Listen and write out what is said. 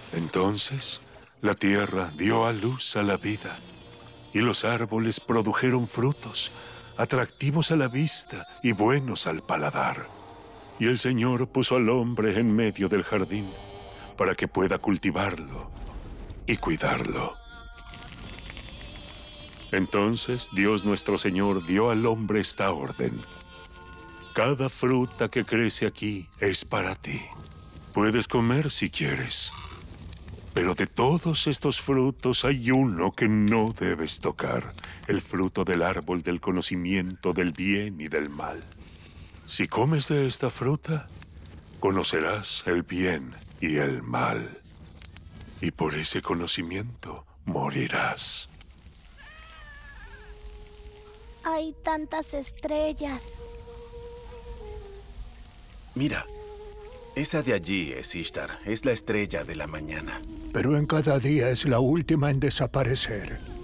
Entonces, la tierra dio a luz a la vida, y los árboles produjeron frutos, atractivos a la vista y buenos al paladar. Y el Señor puso al hombre en medio del jardín, para que pueda cultivarlo y cuidarlo. Entonces, Dios nuestro Señor dio al hombre esta orden: cada fruta que crece aquí es para ti. Puedes comer si quieres, pero de todos estos frutos hay uno que no debes tocar: el fruto del árbol del conocimiento del bien y del mal. Si comes de esta fruta, conocerás el bien y el mal, y por ese conocimiento morirás. Hay tantas estrellas. Mira, esa de allí es Ishtar, es la estrella de la mañana. Pero en cada día es la última en desaparecer.